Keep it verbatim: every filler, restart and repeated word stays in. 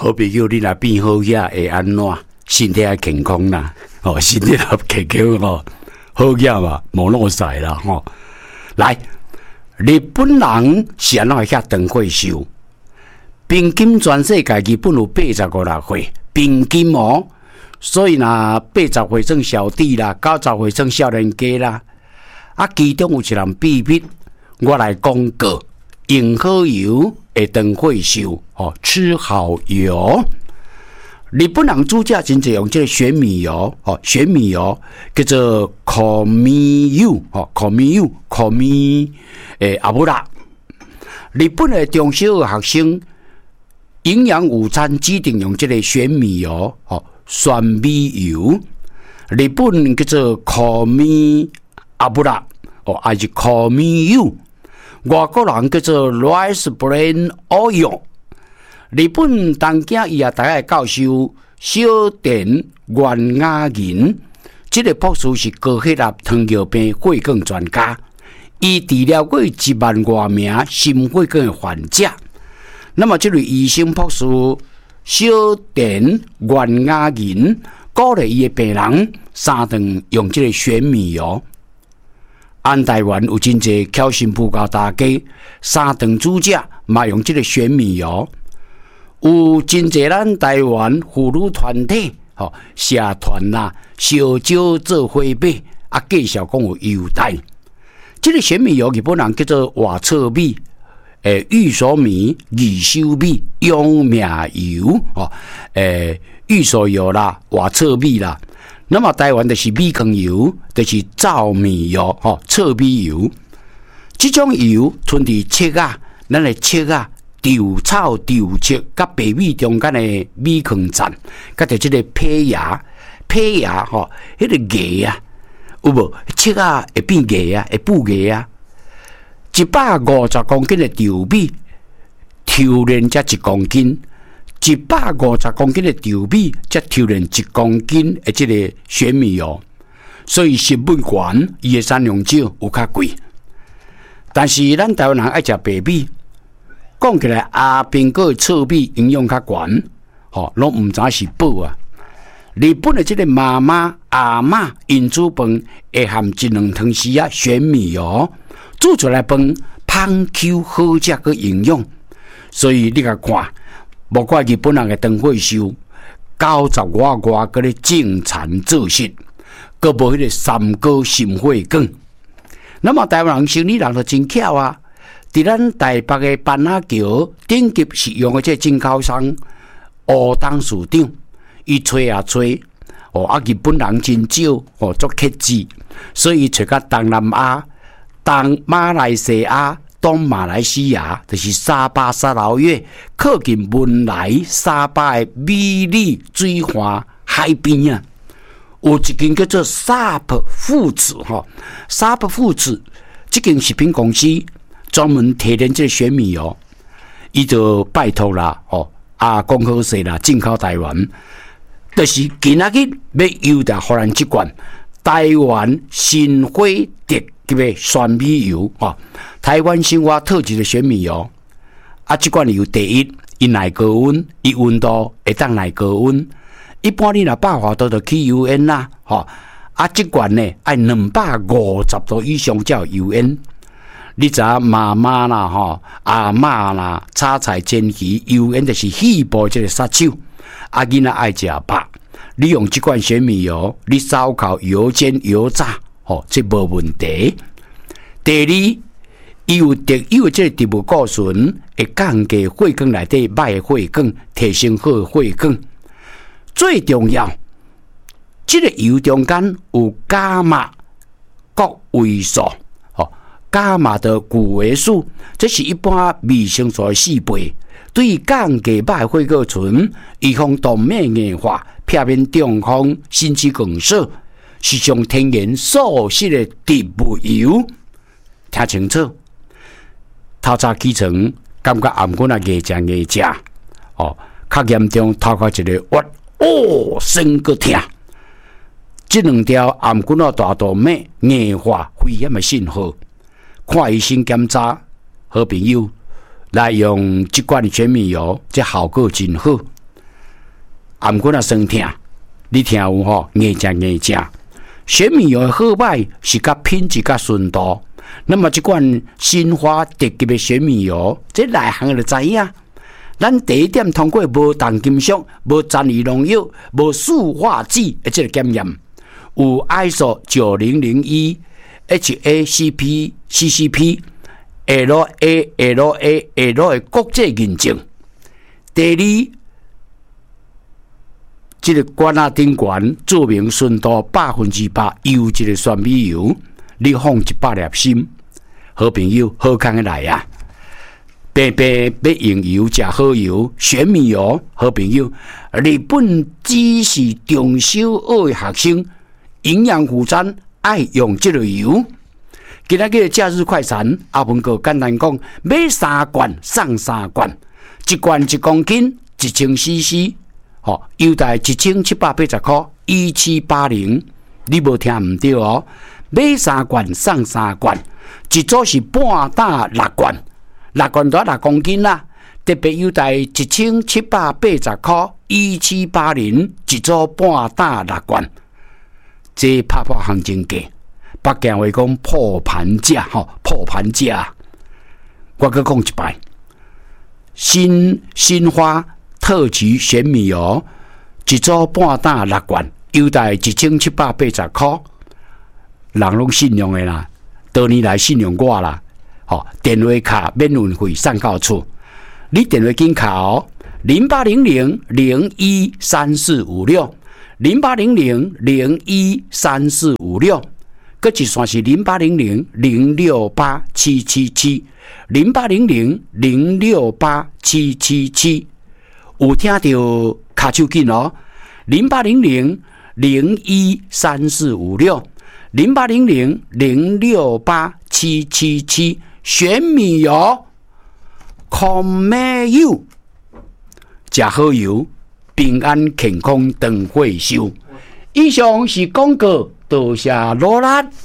好朋友，你若变好嘢会安怎？身体也健康啦，哦，身体也健康哦，好嘢嘛，无落晒啦，吼、哦。来，日本人是安怎会遐长岁寿？平均全世界日本有八十五六岁，平均哦。所以呐，八十岁算小弟啦，九十岁算少年家啦。啊，其中有一人秘密，我来讲过，用好油会长岁寿，哦，吃好油。日本人煮食真侪用这个玄米油，哦，玄米油叫做烤米油，哦，烤米油，烤米诶阿布拉。日本的中小学学生营养午餐指定用这个玄米油，哦，玄米油。日本叫做烤米阿布拉，哦，还是烤米油。外国人叫做 rice bran oil。日本东京伊也大概教授小碘原亚银，这个博士是高血压、糖尿病、血管专家，伊治疗过一万多名心血管的患者。那么，这位医生博士小碘原亚银鼓励伊的病人三顿用这个玄米油。按台湾有真侪巧心布告大家，三顿煮食嘛用这个玄米油。有真侪咱台湾妇女团体、吼社团啦、烧酒做伙买，啊介绍讲有优待。这个玄米油日本人叫做瓦彻米、诶玉索米、二手米、永命油，哦，诶玉索油啦、瓦彻米啦。那么台湾就是米糠油，就是糙米油，吼糙米油。这种油存伫切啊，咱的切啊。豆草、豆切甲白米中间的米糠层，甲着即个胚芽、胚芽吼，迄、那个芽啊，有无？切啊会变芽啊，会布芽啊。一百五十公斤的豆米，抽炼才一公斤；一百五十公斤的豆米，才抽炼一公斤的即个玄米油。所以成本悬，伊的产量少，有较贵。但是咱台湾人爱食白米。讲起来，阿兵哥的糙米营养较悬，吼，拢唔知是宝啊。日本的这个妈妈、阿嬷因煮饭会含一两汤匙啊玄米油，煮出来饭香 Q 好食个营养。所以你甲看，无怪日本人的长岁寿九十外外个咧正残作息，个无迄个三高心血管。那么台湾人生理人就真巧啊！伫咱台北的板仔桥顶级是用的这进口商吴董事长，伊吹啊吹，哦啊日本人真少，哦做克制，所以吹到东南亚、东马来西亚、东马来西亚，就是沙巴、沙劳越，靠近文莱、沙巴的美丽水岸海边啊，有一间叫做 S A P 父子哈 ，S A P 父子这间食品公司。专门提炼这个玄米油，伊就拜托啦，哦，啊，讲好势啦，进口台湾，就是今仔日要优待互咱即款台湾新火特级的玄米油哦，台湾生活特级的玄米油，啊，即款油第一，伊耐高温，伊温度会当耐高温，一般你若百华度就起油烟啦，吼，啊，即款呢爱两百五十度以上才有油烟。你知影妈妈啦、吼阿嬷啦，炒菜煎鱼油烟就是细部这个杀手。啊，囡仔爱食饱，你用这款玄米油，你烧烤、油煎、油炸，吼、哦，这无问题。第二，伊有特有这个植物固醇，会降低血管内底歹的血管，提升好的血管。最重要，这个油中间有伽马角维素。伽马的谷维素，这是一般维生素的四倍，对于降低歹血管醇，预防动脉硬化、避免中风、心肌梗塞，是上天然素食的植物油。听清楚，头早起床感觉暗棍啊硬食硬食，哦，较严重头壳一个挖，哦，身个痛。这两条暗棍啊大动脉硬化危险的信号。看医生检查，好朋友来用这款玄米油，这效果真好。 啊，毋过若酸痛，你听有吼？硬食硬食。选米油的好歹是甲品质甲纯度。那么，即款新华特级的选米油，这内行就知影。咱第一点通过无重金属、无残余农药、无塑化剂的这个检验，有 I S O 九零零一 H A C P C C P L A L A L 的国际认证。第二，这个管仔顶悬注明纯度百分之百优质的选米油，你放一百粒心，好朋友好康的来啊！白白要用油食好油，选米油好朋友。日本只是中小学的学生，营养午餐爱用这个油。今仔日假日快餐，阿文哥简单讲，买三罐送三罐，一罐一公斤，一千 C C。哦，优待一千七百八十块，一七八零，你无听唔对哦。买三罐送三罐，一组是半打六罐，六罐多六公斤啦。特别优待一千七百八十块，一七八零，一组半打六罐。这拍拍行情价，北京话讲破盘价，吼、哦，破盘价。我搁讲一摆，新新花。特级选米油一组半打六罐，优待一千七百八十块，人拢信用的啦，多年来信用我啦。吼、哦，电话卡免运费送到厝，你电话紧卡哦，零八零零零一三四五六，零八零零零一三四五六，搁一线是零八零零零六八七七七，零八零零零六八七七七。有听到卡手紧哦，零八零零零一三四五六，零八零零零六八七七七，选米油，康美油，食好油，平安健康长岁寿。以上是广告，多谢罗兰。